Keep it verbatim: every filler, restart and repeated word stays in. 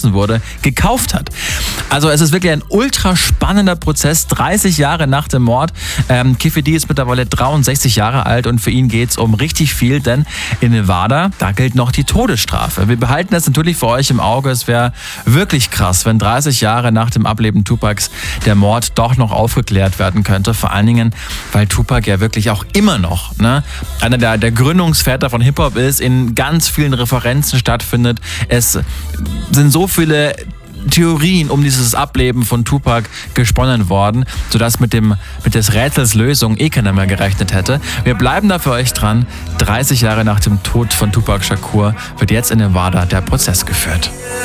erschossen wurde, gekauft hat. Also es ist wirklich ein ultra spannender Prozess, dreißig Jahre nach dem Mord. Ähm, Keffe D ist mittlerweile dreiundsechzig Jahre alt und für ihn geht es um richtig viel, denn in Nevada, da gilt noch die Todesstrafe. Wir behalten das natürlich für euch im Auge. Es wäre wirklich krass, wenn dreißig Jahre nach dem Ableben Tupacs der Mord doch noch aufgeklärt werden könnte. Vor allen Dingen, weil Tupac ja wirklich auch immer noch ne, einer der, der Gründungsväter von Hip-Hop ist, in ganz vielen Referenzen stattfindet. Es sind so viele Theorien um dieses Ableben von Tupac gesponnen worden, sodass mit dem mit des Rätsels Lösung eh keiner mehr gerechnet hätte. Wir bleiben da für euch dran. dreißig Jahre nach dem Tod von Tupac Shakur wird jetzt in Nevada der Prozess geführt.